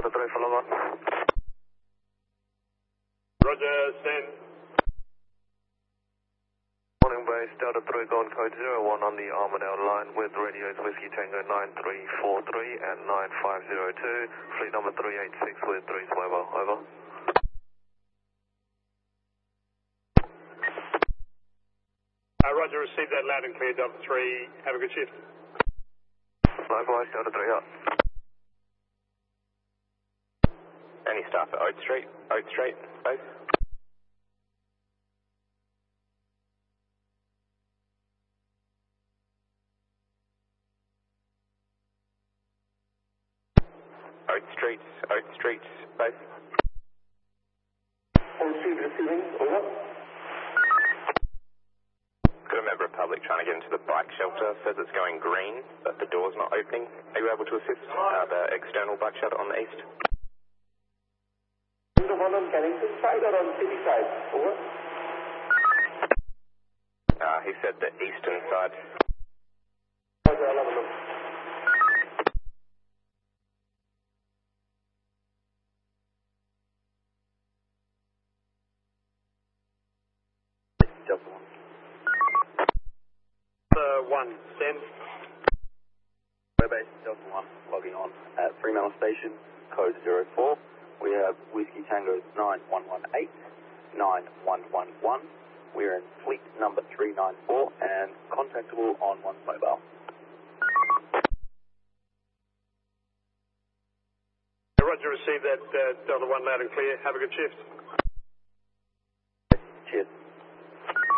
Delta 3 for London. Roger, send. Morning base, Delta 3 going code 01 on the Armadale line with radios Whiskey Tango 9343 and 9502, fleet number 386 with 3's mobile, over. Roger, receive that loud and clear, Delta 3. Have a good shift. Likewise, Delta 3 up. Any staff at Oak Street, both. Oak Street, both. On street receiving, over. Got a member of public trying to get into the bike shelter, says it's going green, but the door's not opening. Are you able to assist the external bike shelter on the east? The one on Kennington side or on city side, over. He said the eastern side. Roger, I'll have a look. Delta 1. One, send. Base, Delta 1, logging on at Fremantle Station, code 04. We have Whiskey Tango 9118, 9111. We're in fleet number 394 and contactable on one's mobile. Roger, receive that Delta 1 loud and clear. Have a good shift. Cheers.